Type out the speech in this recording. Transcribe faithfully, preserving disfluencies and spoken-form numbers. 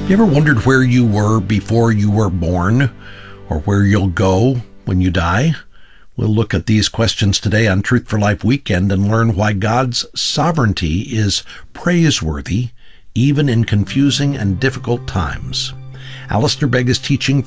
You ever wondered where you were before you were born, or where you'll go when you die? We'll look at these questions today on Truth for Life Weekend and learn why God's sovereignty is praiseworthy even in confusing and difficult times. Alistair Begg is teaching